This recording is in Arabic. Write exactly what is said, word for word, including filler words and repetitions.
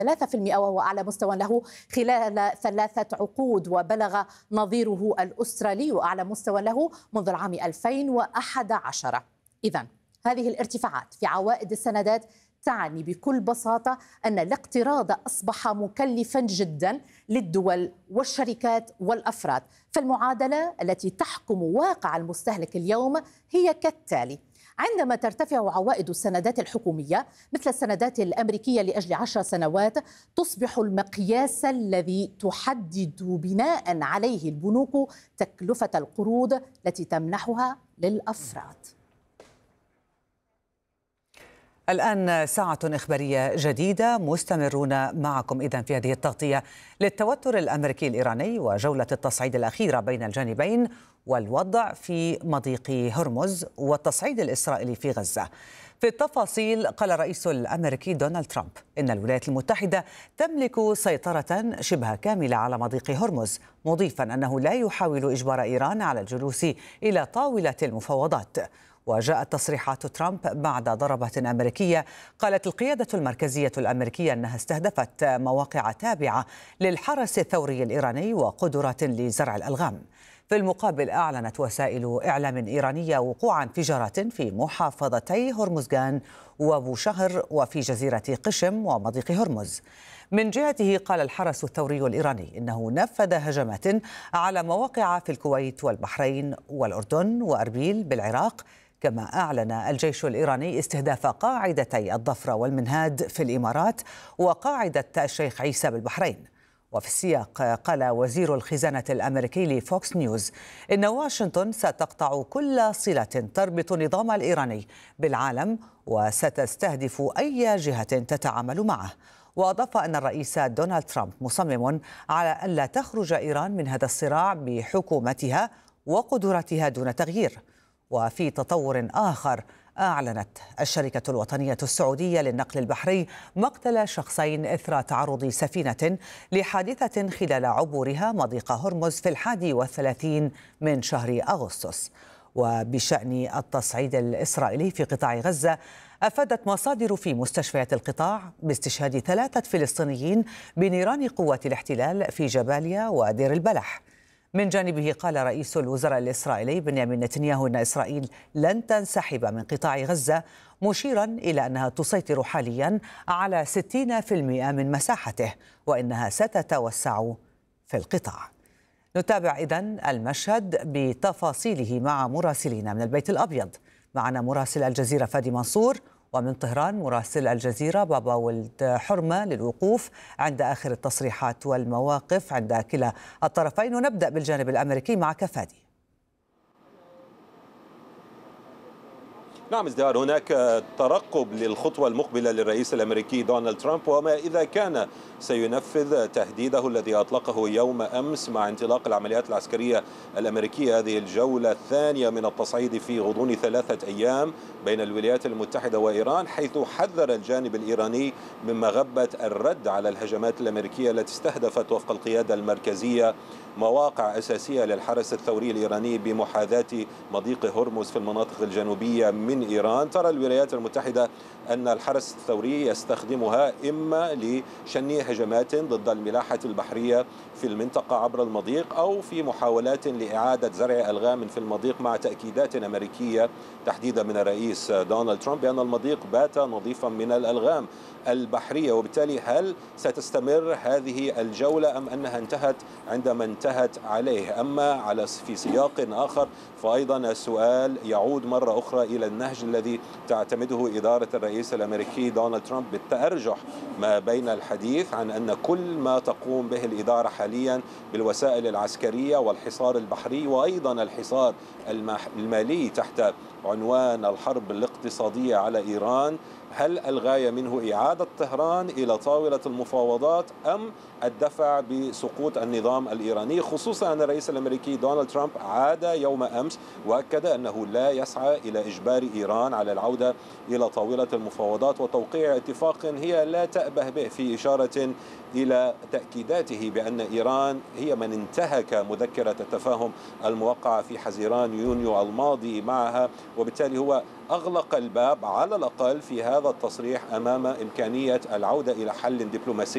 ثلاثة بالمئة وهو أعلى مستوى له خلال ثلاثة عقود، وبلغ نظيره الأسترالي أعلى مستوى له منذ العام ألفين وأحد عشر. إذن هذه الارتفاعات في عوائد السندات تعني بكل بساطة أن الاقتراض أصبح مكلفا جدا للدول والشركات والأفراد. فالمعادلة التي تحكم واقع المستهلك اليوم هي كالتالي: عندما ترتفع عوائد السندات الحكومية مثل السندات الأمريكية لأجل عشر سنوات، تصبح المقياس الذي تحدد بناء عليه البنوك تكلفة القروض التي تمنحها للأفراد. الآن ساعة إخبارية جديدة، مستمرون معكم إذن في هذه التغطية للتوتر الأمريكي الإيراني وجولة التصعيد الأخيرة بين الجانبين والوضع في مضيق هرمز والتصعيد الإسرائيلي في غزة. في التفاصيل، قال الرئيس الأمريكي دونالد ترامب إن الولايات المتحدة تملك سيطرة شبه كاملة على مضيق هرمز، مضيفا أنه لا يحاول إجبار إيران على الجلوس إلى طاولة المفاوضات. وجاءت تصريحات ترامب بعد ضربة أمريكية قالت القيادة المركزية الأمريكية أنها استهدفت مواقع تابعة للحرس الثوري الإيراني وقدرات لزرع الألغام. في المقابل، أعلنت وسائل إعلام إيرانية وقوع انفجارات في محافظتي هرمزغان وبوشهر وفي جزيرة قشم ومضيق هرمز. من جهته، قال الحرس الثوري الإيراني إنه نفذ هجمات على مواقع في الكويت والبحرين والأردن وأربيل بالعراق. كما أعلن الجيش الإيراني استهداف قاعدتي الضفرة والمنهاد في الإمارات وقاعدة الشيخ عيسى بالبحرين. وفي السياق، قال وزير الخزانة الأمريكي لفوكس نيوز إن واشنطن ستقطع كل صلة تربط النظام الإيراني بالعالم وستستهدف أي جهة تتعامل معه. وأضاف أن الرئيس دونالد ترامب مصمم على ألا تخرج إيران من هذا الصراع بحكومتها وقدراتها دون تغيير. وفي تطور آخر، أعلنت الشركة الوطنية السعودية للنقل البحري مقتل شخصين إثر تعرض سفينة لحادثة خلال عبورها مضيق هرمز في الحادي والثلاثين من شهر أغسطس. وبشأن التصعيد الإسرائيلي في قطاع غزة، أفادت مصادر في مستشفيات القطاع باستشهاد ثلاثة فلسطينيين بنيران قوات الاحتلال في جباليا ودير البلح. من جانبه، قال رئيس الوزراء الإسرائيلي بنيامين نتنياهو إن إسرائيل لن تنسحب من قطاع غزة، مشيرا إلى أنها تسيطر حاليا على ستين بالمئة من مساحته وإنها ستتوسع في القطاع. نتابع إذن المشهد بتفاصيله مع مراسلين من البيت الأبيض. معنا مراسل الجزيرة فادي منصور، ومن طهران مراسل الجزيرة بابا ولد حرمة للوقوف عند آخر التصريحات والمواقف عند كلا الطرفين. ونبدأ بالجانب الأمريكي معك فادي. نعم ازدهار، هناك ترقب للخطوة المقبلة للرئيس الأمريكي دونالد ترامب وما إذا كان سينفذ تهديده الذي أطلقه يوم أمس مع انطلاق العمليات العسكرية الأمريكية، هذه الجولة الثانية من التصعيد في غضون ثلاثة أيام بين الولايات المتحدة وإيران، حيث حذر الجانب الإيراني من مغبة الرد على الهجمات الأمريكية التي استهدفت وفق القيادة المركزية مواقع أساسية للحرس الثوري الإيراني بمحاذاة مضيق هرمز في المناطق الجنوبية من إيران. ترى الولايات المتحدة أن الحرس الثوري يستخدمها إما لشن هجمات ضد الملاحة البحرية في المنطقة عبر المضيق أو في محاولات لإعادة زرع ألغام في المضيق، مع تأكيدات أمريكية تحديدا من الرئيس دونالد ترامب بأن المضيق بات نظيفا من الألغام البحرية. وبالتالي هل ستستمر هذه الجولة أم أنها انتهت عندما انتهت عليه؟ أما على في سياق آخر فأيضا السؤال يعود مرة أخرى إلى النهج الذي تعتمده إدارة الرئيس الأمريكي دونالد ترامب بالتأرجح ما بين الحديث عن أن كل ما تقوم به الإدارة حاليا بالوسائل العسكرية والحصار البحري وأيضا الحصار المالي تحت عنوان الحرب الاقتصادية على إيران، هل الغاية منه إعادة طهران إلى طاولة المفاوضات أم الدفع بسقوط النظام الإيراني؟ خصوصا أن الرئيس الأمريكي دونالد ترامب عاد يوم أمس وأكد أنه لا يسعى إلى إجبار إيران على العودة إلى طاولة المفاوضات وتوقيع اتفاق هي لا تأبه به، في إشارة إلى تأكيداته بأن إيران هي من انتهك مذكرة التفاهم الموقعة في حزيران يونيو الماضي معها، وبالتالي هو أغلق الباب على الأقل في هذا التصريح أمام إمكانية العودة إلى حل دبلوماسي